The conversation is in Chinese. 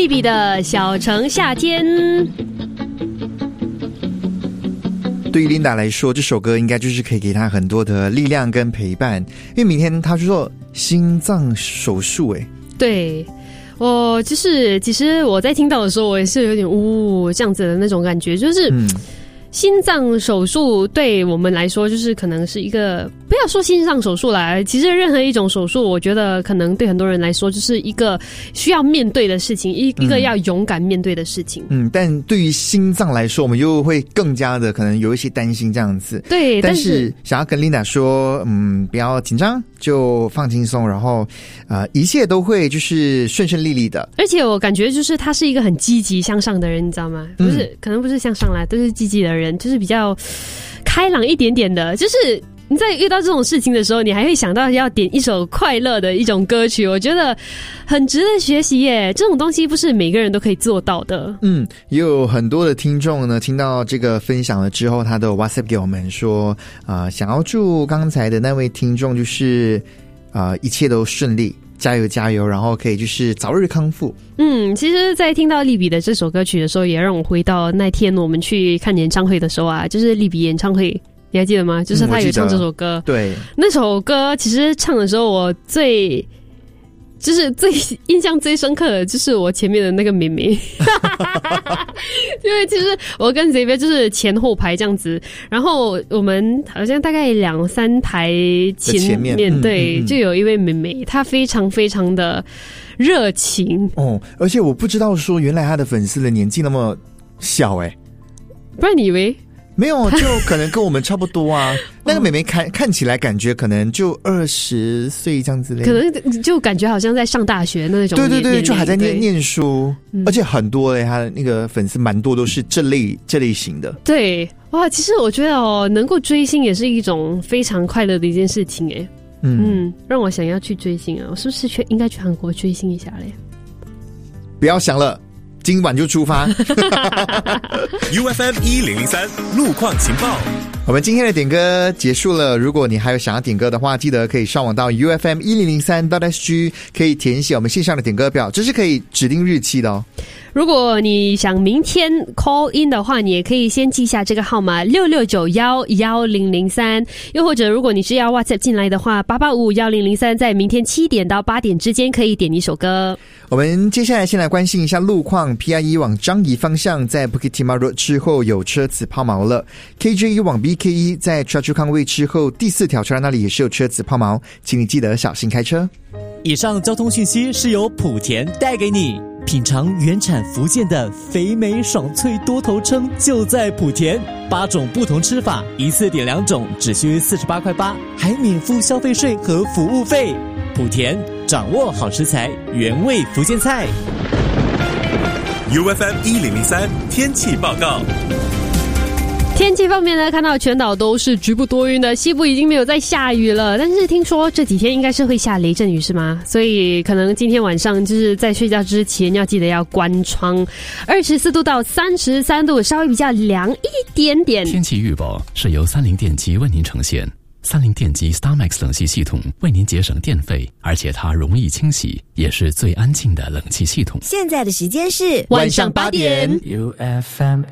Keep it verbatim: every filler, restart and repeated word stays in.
利比的小城夏天。 对于 Linda 来说，这首歌应该就是可以给她很多的力量跟陪伴，因为明天她去做心脏手术。诶， 对，我就是其实我在听到的时候，我也是有点呜这样子的那种感觉，就是嗯心脏手术对我们来说，就是可能是一个，不要说心脏手术啦，其实任何一种手术，我觉得可能对很多人来说，就是一个需要面对的事情，一一个要勇敢面对的事情。 嗯，但对于心脏来说，我们又会更加的可能有一些担心这样子。 对， 但是想要跟 Linda 说，嗯，不要紧张，就放轻松，然后呃，一切都会就是顺顺利利的。 而且我感觉就是他是一个很积极向上的人，你知道吗？不是，嗯、可能不是向上啦，都是积极的人。就是比较开朗一点点的，就是你在遇到这种事情的时候，你还会想到要点一首快乐的一种歌曲，我觉得很值得学习耶。这种东西不是每个人都可以做到的。嗯， 也有很多的听众呢，听到这个分享了之后，他的 WhatsApp 给我们说，呃，想要祝刚才的那位听众就是呃一切都顺利。加油加油，然后可以就是早日康复。 嗯，其实在听到利比的这首歌曲的时候，也让我回到那天我们去看演唱会的时候啊，就是利比演唱会，你还记得吗？就是他有唱这首歌、 嗯、对， 那首歌其实唱的时候我最就是最印象最深刻的就是我前面的那个妹妹因为其实我跟 Xavier 就是前后排这样子，然后我们好像大概两三排前 面, 前面对、嗯嗯嗯、就有一位妹妹，她非常非常的热情哦，而且我不知道说原来她的粉丝的年纪那么小诶， 不然你以为没有，就可能跟我们差不多啊。那个妹妹看看起来感觉可能就二十岁这样子嘞， 可能就感觉好像在上大学那种。 对对对，就还在念念书、嗯，而且很多嘞，他的那个粉丝蛮多都是这类这类型的。 对，哇，其实我觉得哦，能够追星也是一种非常快乐的一件事情诶。嗯嗯，让我想要去追星啊！我是不是去应该去韩国追星一下嘞？ 不要想了。今晚就出发 U F M 一零零三路况情报。 我们今天的点歌结束了，如果你还有想要点歌的话，记得可以上网到 U F M 一零零三 S G， 可以填写我们线上的点歌表，这是可以指定日期的哦。 如果你想明天 call in 的话，你也可以先记下这个号码六六九一一零零三，又或者如果你是要 WhatsApp 进来的话，八八五五一零零三，在明天七点到八点之间可以点一首歌。 我们接下来先来关心一下路况。 P I E 往樟宜方向在 Bukit Timah Road 之后有车子抛锚了， K J E 往 B K E 在 Choa Chu Kang Way 之后第四条车那里也是有车子抛锚，请你记得小心开车。 以上交通讯息是由莆田带给你，品尝原产福建的肥美爽脆多头称就在莆田，八种不同吃法，一次点两种只需四十八块八，还免付消费税和服务费。莆田掌握好食材，原味福建菜。 U F M 一零零三天气报告。 天气方面呢，看到全岛都是局部多云的，西部已经没有再下雨了，但是听说这几天应该是会下雷阵雨是吗？所以可能今天晚上就是在睡觉之前要记得要关窗。二十四度到三十三度，稍微比较凉一点点。 天气预报是由三菱电机为您呈现。三菱电机 StarMax 冷气系统为您节省电费，而且它容易清洗，也是最安静的冷气系统。 现在的时间是晚上八点。 U F M